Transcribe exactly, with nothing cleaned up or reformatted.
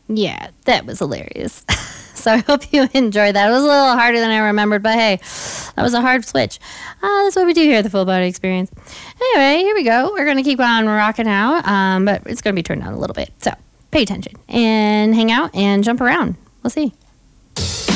Yeah, that was hilarious. So I hope you enjoyed that. It was a little harder than I remembered, but hey, that was a hard switch. Uh, that's what we do here at the Full Body Experience. Anyway, here we go. We're going to keep on rocking out, um, but it's going to be turned down a little bit. So pay attention and hang out and jump around. We'll see.